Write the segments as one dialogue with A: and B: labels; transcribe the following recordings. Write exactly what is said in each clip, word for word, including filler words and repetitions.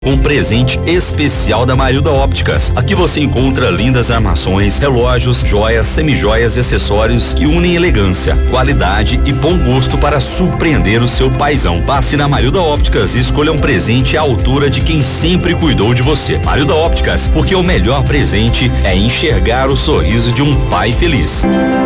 A: Um presente especial da Marilda Ópticas. Aqui você encontra lindas armações, relógios, joias, semijoias e acessórios que unem elegância, qualidade e bom gosto para surpreender o seu paizão. Passe na Marilda Ópticas e escolha um presente à altura de quem sempre cuidou de você. Marilda Ópticas, porque o melhor presente é enxergar o sorriso de um pai feliz.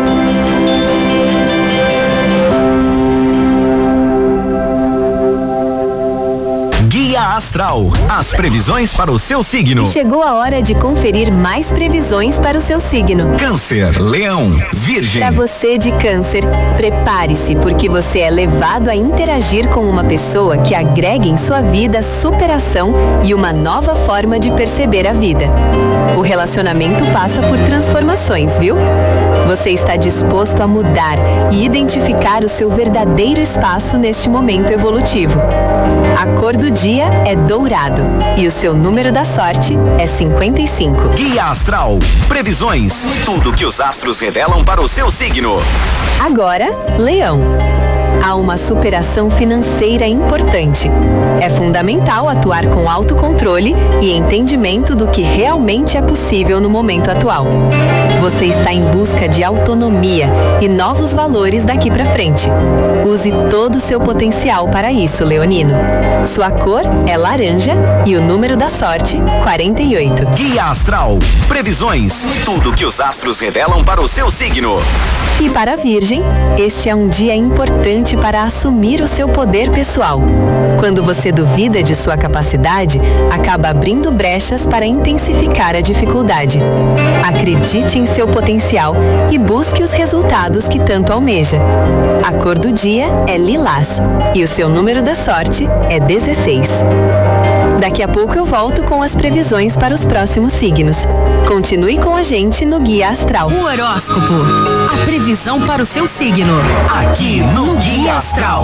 B: Guia Astral, as previsões para o seu signo.
C: Chegou a hora de conferir mais previsões para o seu signo.
B: Câncer, Leão, Virgem.
C: Para você de Câncer, prepare-se porque você é levado a interagir com uma pessoa que agrega em sua vida superação e uma nova forma de perceber a vida. O relacionamento passa por transformações, viu? Você está disposto a mudar e identificar o seu verdadeiro espaço neste momento evolutivo. A cor do dia é dourado e o seu número da sorte é cinquenta e cinco.
B: Guia Astral, previsões, tudo que os astros revelam para o seu signo.
C: Agora, Leão. Há uma superação financeira importante. É fundamental atuar com autocontrole e entendimento do que realmente é possível no momento atual. Você está em busca de autonomia e novos valores daqui para frente. Use todo o seu potencial para isso, leonino. Sua cor é laranja e o número da sorte, quarenta e oito.
B: Guia Astral, previsões, tudo que os astros revelam para o seu signo.
C: E para a Virgem, este é um dia importante para assumir o seu poder pessoal. Quando você duvida de sua capacidade, acaba abrindo brechas para intensificar a dificuldade. Acredite em seu potencial e busque os resultados que tanto almeja. A cor do dia é lilás e o seu número da sorte é dezesseis. Daqui a pouco eu volto com as previsões para os próximos signos. Continue com a gente no Guia Astral.
D: O horóscopo, a previsão para o seu signo,
B: aqui no Guia Astral.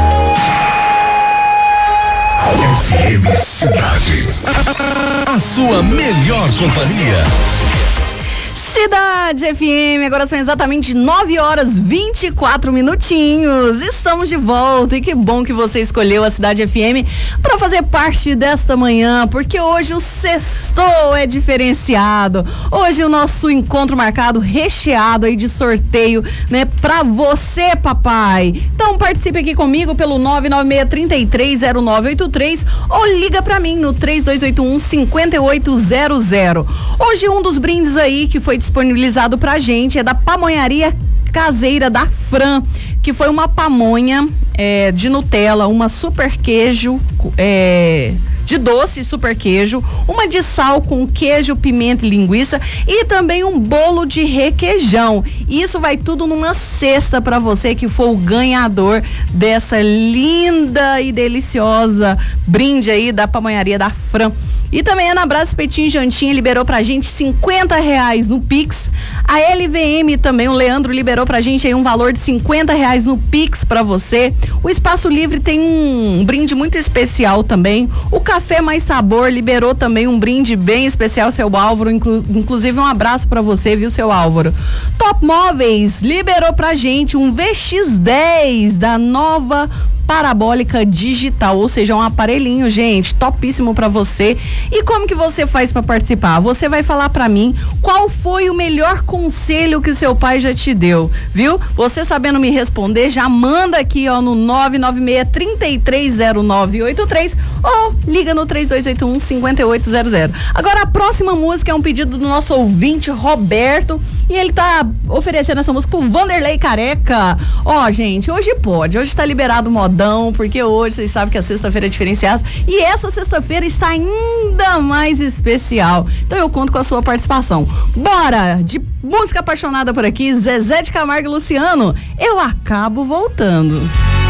E: F M Cidade. A sua melhor companhia.
D: Cidade F M, agora são exatamente nove horas e vinte e quatro minutinhos. Estamos de volta e que bom que você escolheu a Cidade F M para fazer parte desta manhã, porque hoje o sextou é diferenciado. Hoje o nosso encontro marcado recheado aí de sorteio, né, para você, papai. Então participe aqui comigo pelo nove nove seis, três três zero nove oito três ou liga para mim no três dois oito um, cinco oito zero zero. Hoje um dos brindes aí que foi disponibilizado pra gente é da pamonharia caseira da Fran, que foi uma pamonha é, de Nutella, uma super queijo é, de doce super queijo, uma de sal com queijo, pimenta e linguiça e também um bolo de requeijão. Isso vai tudo numa cesta para você que for o ganhador dessa linda e deliciosa brinde aí da pamonharia da Fran. E também a Ana Brás Espetinho e Jantinha liberou pra gente cinquenta reais no Pix. A L V M também, o Leandro liberou pra gente aí um valor de cinquenta reais no Pix pra você. O Espaço Livre tem um brinde muito especial também. O Café Mais Sabor liberou também um brinde bem especial, seu Álvaro. Inclu- inclusive um abraço pra você, viu, seu Álvaro? Top Móveis liberou pra gente um V X dez da nova parabólica digital, ou seja, um aparelhinho, gente, topíssimo pra você. E como que você faz pra participar? Você vai falar pra mim qual foi o melhor conselho que seu pai já te deu, viu? Você sabendo me responder, já manda aqui, ó, no nove nove seis, três três zero nove oito três ou liga no três dois oito um, cinco oito zero zero. Agora a próxima música é um pedido do nosso ouvinte Roberto e ele tá oferecendo essa música pro Vanderlei Careca. Ó, gente, hoje pode, hoje tá liberado o modão, porque hoje vocês sabem que a sexta-feira é diferenciada e essa sexta-feira está ainda mais especial. Então eu conto com a sua participação. Bora de música apaixonada por aqui, Zezé de Camargo e Luciano. Eu acabo voltando.